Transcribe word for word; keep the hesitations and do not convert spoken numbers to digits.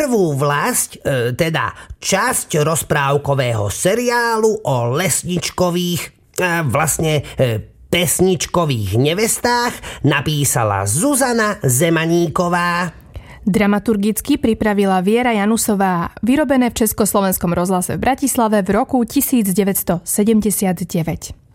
prvú vlast, e, teda časť rozprávkového seriálu o lesničkových, e, vlastne e, pesničkových nevestách napísala Zuzana Zemaníková. Dramaturgicky pripravila Viera Janusová, vyrobené v Československom rozhlase v Bratislave v roku devätnásť sedemdesiatdeväť.